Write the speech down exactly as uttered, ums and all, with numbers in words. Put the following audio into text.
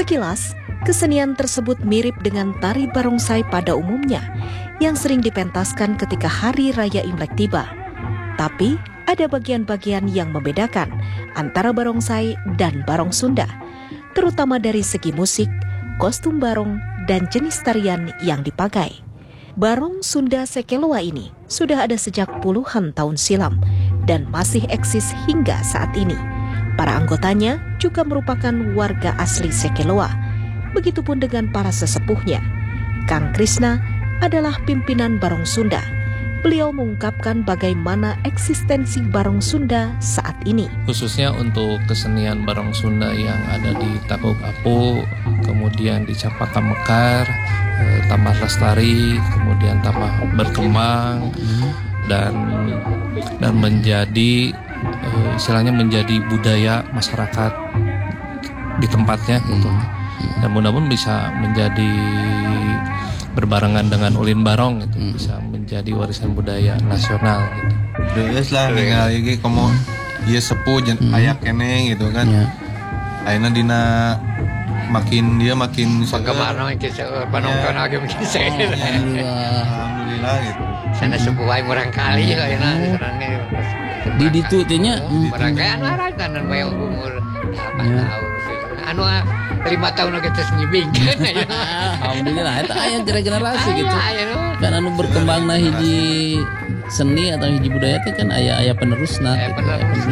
Sekilas, kesenian tersebut mirip dengan tari barongsai pada umumnya yang sering dipentaskan ketika hari raya Imlek tiba. Tapi ada bagian-bagian yang membedakan antara barongsai dan barong Sunda, terutama dari segi musik, kostum barong, dan jenis tarian yang dipakai. Barong Sunda Sekeloa ini sudah ada sejak puluhan tahun silam dan masih eksis hingga saat ini. Para anggotanya juga merupakan warga asli Sekeloa. Begitupun dengan para sesepuhnya. Kang Krisna adalah pimpinan Barong Sunda. Beliau mengungkapkan bagaimana eksistensi Barong Sunda saat ini. Khususnya untuk kesenian Barong Sunda yang ada di Takok-Apu, kemudian di Cempaka Mekar, eh, tambah lestari, kemudian tambah berkembang dan dan menjadi eh, istilahnya menjadi budaya masyarakat di tempatnya gitu. Dan mudah-mudahan bisa menjadi berbarengan dengan ulin barong gitu, hmm. bisa menjadi warisan budaya nasional gitu. Terus lah tinggal iki komo ieu sepuh jeung hmm. aya keneh gitu kan. Ya. Ayeuna dina makin dia makin penggemar ke panongton lagi mungkin saya. Alhamdulillah. Alhamdulillah gitu. Sana sepuh wae murang kali ayeuna sareng di ditu teh nya murang kaya anu kanan bae umur delapan tahun. Anu lima tahun lagi terus ngibingkan. Alhamdulillah itu aya generasi gitu. Kan anu berkembang nah hiji seni atau hiji budaya teh kan aya aya penerusna.